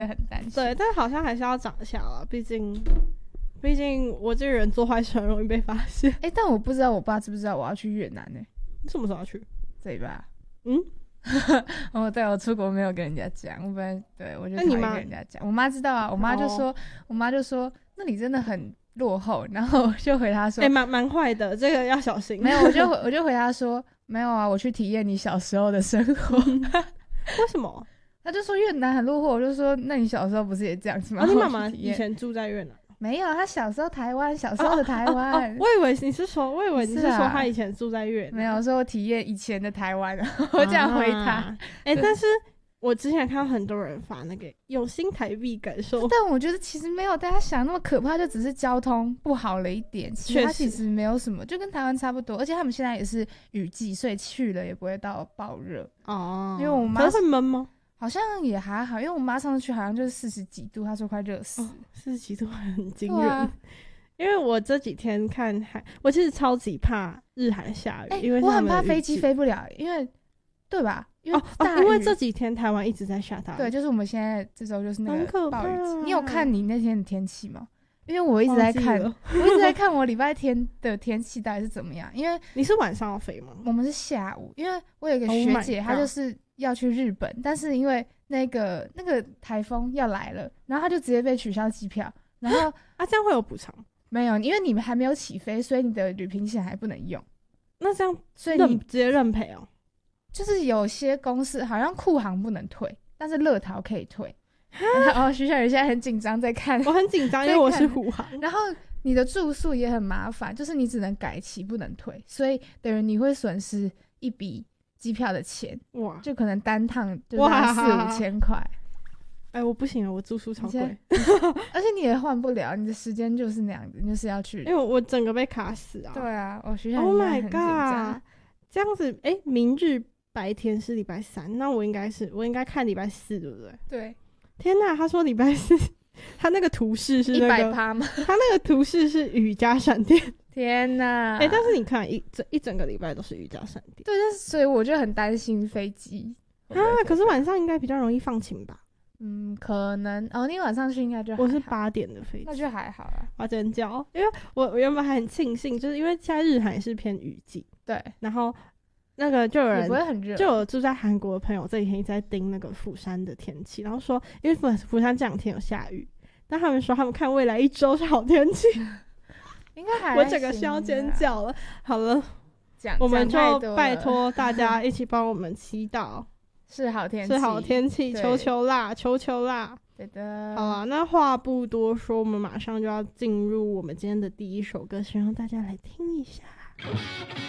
很担心。 对，但好像还是要长一下啦，毕竟我这个人做坏事很容易被发现。 但我不知道我爸知不知道我要去越南呢？ 你什么时候要去？ 这一吧。对，我出国没有跟人家讲，我本来对我就讨厌跟人家讲。我妈知道啊，我妈就说那你真的很落后，然后我就回她说蛮坏的，这个要小心。 没有，我就回她说没有啊，我去体验你小时候的生活。 为什么？ 他就说越南很落后，我就说那你小时候不是也这样子吗？ 你妈妈以前住在越南？ 没有，他小时候台湾，小时候的台湾。 我以为你是说他以前住在越南。 没有，说我体验以前的台湾，我这样回他。 但是我之前看到很多人发那个用新台币感受， 但我觉得其实没有大家想那么可怕，就只是交通不好了一点，其实没有什么，就跟台湾差不多。而且他们现在也是雨季，所以去了也不会到爆热哦。因为我妈可是会闷吗？ 好像也还好，因为我妈上次去好像就是40几度，她说快热死。 40几度很惊人。因为我这几天看海，我其实超级怕日韩下雨，因为我很怕飞机飞不了，因为对吧？因为这几天台湾一直在下大雨。 对，就是我们现在这周就是那个暴雨季。 啊、 你有看你那天的天气吗？因为我一直在看，我礼拜天的天气到底是怎么样。因为你是晚上要飞吗？ 我们是下午，因为我有一个学姐，她就是要去日本，但是因为那个台风要来了，然后她就直接被取消机票。然后这样会有补偿？ 没有，因为你们还没有起飞，所以你的旅平险还不能用。 那这样， 所以你直接认赔哦。 就是有些公司好像库航不能退，但是乐桃可以退。徐小雨现在很紧张在看， 我很紧张，因为我是虎航。 然后你的住宿也很麻烦，就是你只能改期不能退，所以等于你会损失一笔机票的钱。哇，就可能单趟就4-5千块。 我不行了，我住宿超贵， 而且你也换不了，你的时间就是那样子，你就是要去。 因为我整个被卡死啊。 对啊，我学校 Oh 很 my 紧张。 god， 这样子，明日白天是礼拜3，那我应该看礼拜4，对不对？ 对。 天哪，他说礼拜4，他那个图示是那个 100%吗？ 他那个图示是雨加闪电。 天哪！ 但是你看一整个礼拜都是雨加闪电。 对，所以我就很担心飞机可是晚上应该比较容易放晴吧？ 可能你晚上去应该就还好。 我是8点的飞机， 那就还好啦。 我真叫，因为我原本还很庆幸，就是因为现在日韩是偏雨季， 对， 然后那个就有人也不会很热， 就有住在韩国的朋友这几天一直在盯那个釜山的天气，然后说因为釜山这2天有下雨，但他们说他们看未来1周是好天气。 应该还我整个是要尖叫了。好了，我们就拜托大家一起帮我们祈祷。是好天气，求求啦，求求啦！ 对的。 好啦，那话不多说，我们马上就要进入我们今天的第一首歌，希望大家来听一下。